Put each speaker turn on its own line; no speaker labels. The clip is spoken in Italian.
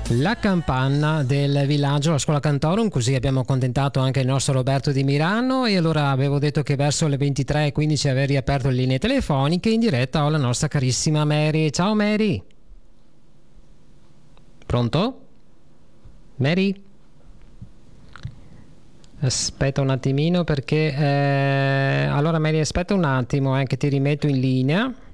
La campana del villaggio, la scuola Cantorum, così abbiamo accontentato anche il nostro Roberto di Milano. E allora avevo detto che verso le 23:15 aver riaperto le linee telefoniche. In diretta ho la nostra carissima Mary. Ciao Mary. Pronto? Mary? Aspetta un attimino perché allora Mary, aspetta un attimo che ti rimetto in linea.